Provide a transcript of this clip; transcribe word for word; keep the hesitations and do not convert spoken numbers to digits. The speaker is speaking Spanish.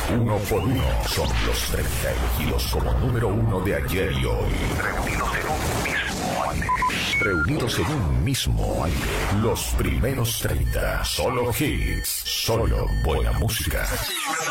Uno por uno son los treinta elegidos como número uno de ayer y hoy. Reunidos en un mismo aire. Reunidos en un mismo aire. Los primeros treinta. Solo hits. Solo buena música.